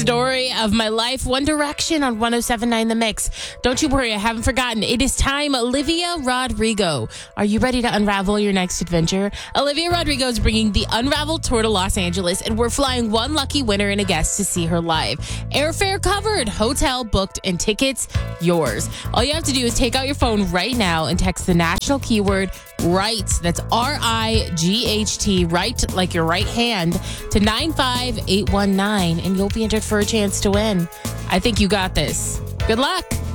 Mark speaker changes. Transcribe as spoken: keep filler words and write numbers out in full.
Speaker 1: story of my life. One Direction on one oh seven point nine The Mix. Don't you worry, I haven't forgotten. It is time. Olivia Rodrigo. Are you ready to unravel your next adventure? Olivia Rodrigo is bringing the Unravel Tour to Los Angeles, and we're flying one lucky winner and a guest to see her live. Airfare covered, hotel booked, and tickets yours. All you have to do is take out your phone right now and text the national keyword RIGHT. That's R I G H T, right like your right hand, to nine five eight one nine, and you'll be entered for a chance to win. I think you got this. Good luck.